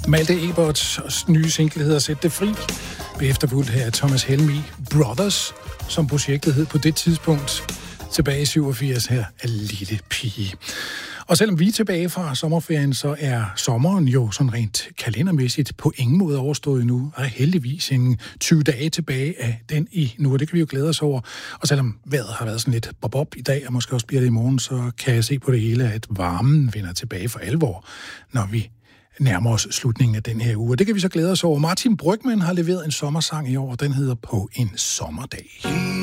Malte Eberts nye single hedder Sæt det fri. Efterfulgt her af Thomas Helmig Brothers, som projektet hed på det tidspunkt. Tilbage i 87 her af Lille Pige. Og selvom vi er tilbage fra sommerferien, så er sommeren jo sådan rent kalendermæssigt på ingen måde overstået nu. Og er heldigvis en 20 dage tilbage af den i nu, og det kan vi jo glæde os over. Og selvom vejret har været sådan lidt bob-bob i dag, og måske også bliver det i morgen, så kan jeg se på det hele, at varmen vender tilbage for alvor, når vi nærmer os slutningen af den her uge. Og det kan vi så glæde os over. Martin Brygmann har leveret en sommersang i år, og den hedder På en sommerdag.